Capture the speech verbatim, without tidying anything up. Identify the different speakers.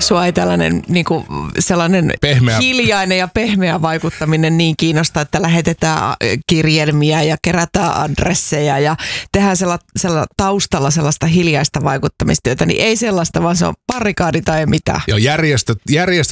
Speaker 1: sua ei tällainen niin kuin sellainen
Speaker 2: Pehmeä.
Speaker 1: hiljainen ja pehmeä vaikuttaminen niin kiinnostaa, että lähetetään kirjelmiä ja kerätään adresseja ja tehdään sella, sella taustalla sellaista hiljaista vaikuttamistyötä, niin ei sellaista, vaan se on barrikaadi tai mitä.
Speaker 2: Joo, järjestöt, järjestöt